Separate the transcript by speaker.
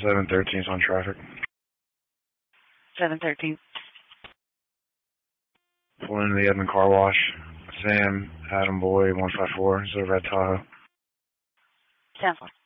Speaker 1: 713 is on traffic.
Speaker 2: 713.
Speaker 1: Pulling into the Edmond Car Wash. Sam, Adam Boy, 154, is over at Tahoe.
Speaker 2: 10-4.